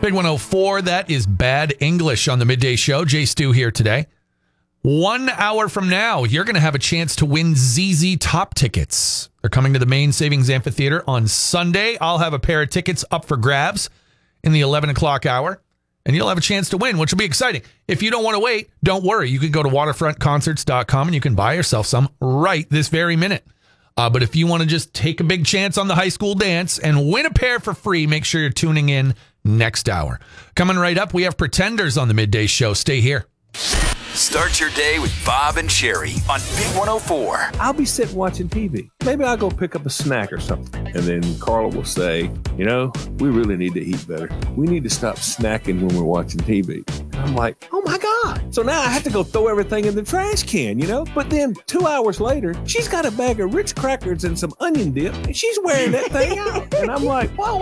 Big 104, that is Bad English on the Midday Show. Jay Stu here today. 1 hour from now, you're going to have a chance to win ZZ Top tickets. They're coming to the Main Savings Amphitheater on Sunday. I'll have a pair of tickets up for grabs in the 11 o'clock hour, and you'll have a chance to win, which will be exciting. If you don't want to wait, don't worry. You can go to waterfrontconcerts.com and you can buy yourself some right this very minute. But if you want to just take a big chance on the high school dance and win a pair for free, make sure you're tuning in next hour. Coming right up, we have Pretenders on the Midday Show. Stay here. Start your day with Bob and Sherry on Big 104. I'll be sitting watching TV. Maybe I'll go pick up a snack or something. And then Carla will say, we really need to eat better. We need to stop snacking when we're watching TV. And I'm like, oh my God. So now I have to go throw everything in the trash can, But then 2 hours later, she's got a bag of Ritz crackers and some onion dip, and she's wearing that thing out. And I'm like, whoa.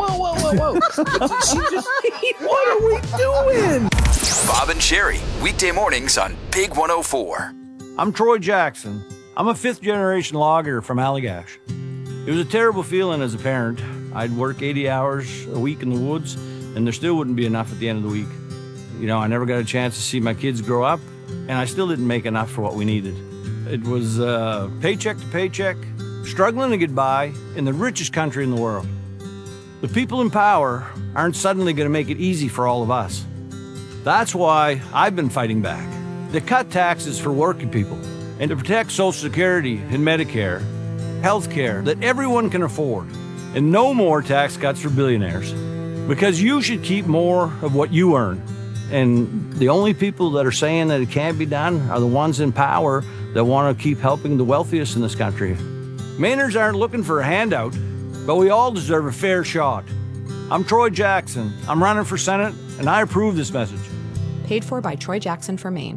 What are we doing? Bob and Sherry, weekday mornings on Big 104. I'm Troy Jackson. I'm a fifth-generation logger from Allagash. It was a terrible feeling as a parent. I'd work 80 hours a week in the woods, and there still wouldn't be enough at the end of the week. I never got a chance to see my kids grow up, and I still didn't make enough for what we needed. It was paycheck to paycheck, struggling to get by in the richest country in the world. The people in power aren't suddenly going to make it easy for all of us. That's why I've been fighting back. To cut taxes for working people and to protect Social Security and Medicare, health care that everyone can afford, and no more tax cuts for billionaires. Because you should keep more of what you earn. And the only people that are saying that it can't be done are the ones in power that want to keep helping the wealthiest in this country. Mainers aren't looking for a handout, but we all deserve a fair shot. I'm Troy Jackson. I'm running for Senate, and I approve this message. Paid for by Troy Jackson for Maine.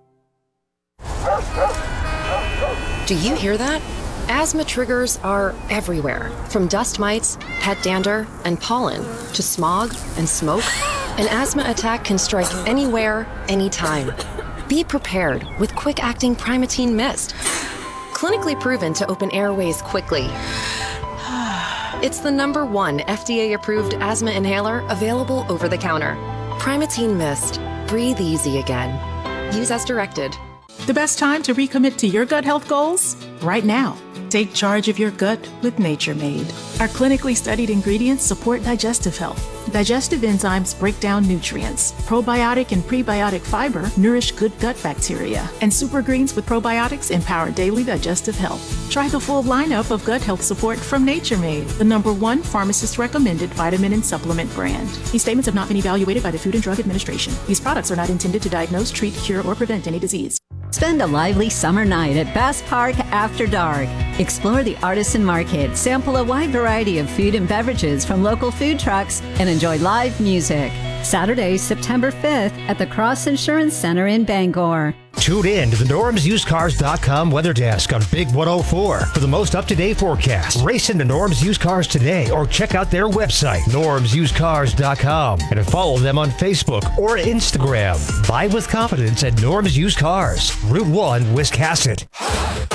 Do you hear that? Asthma triggers are everywhere, from dust mites, pet dander, and pollen, to smog and smoke. An asthma attack can strike anywhere, anytime. Be prepared with quick-acting Primatene Mist. Clinically proven to open airways quickly. It's the #1 FDA-approved asthma inhaler available over the counter. Primatene Mist. Breathe easy again. Use as directed. The best time to recommit to your gut health goals? Right now. Take charge of your gut with Nature Made. Our clinically studied ingredients support digestive health. Digestive enzymes break down nutrients. Probiotic and prebiotic fiber nourish good gut bacteria. And super greens with probiotics empower daily digestive health. Try the full lineup of gut health support from Nature Made, the #1 pharmacist-recommended vitamin and supplement brand. These statements have not been evaluated by the Food and Drug Administration. These products are not intended to diagnose, treat, cure, or prevent any disease. Spend a lively summer night at Bass Park After Dark. Explore the artisan market, sample a wide variety of food and beverages from local food trucks, and enjoy live music. Saturday, September 5th at the Cross Insurance Center in Bangor. Tune in to the normsUsedCars.com weather desk on Big 104 for the most up-to-date forecast. Race into Norm's Used Cars today or check out their website, normsUsedCars.com, and follow them on Facebook or Instagram. Buy with confidence at Norm's Used Cars, Route 1, Wiscasset.